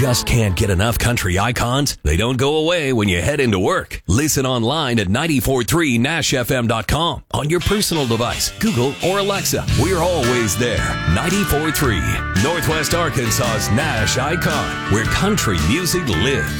just can't get enough country icons? They don't go away when you head into work. Listen online at 943nashfm.com on your personal device, Google or Alexa. We're always there. 94.3, Northwest Arkansas's Nash icon, where country music lives.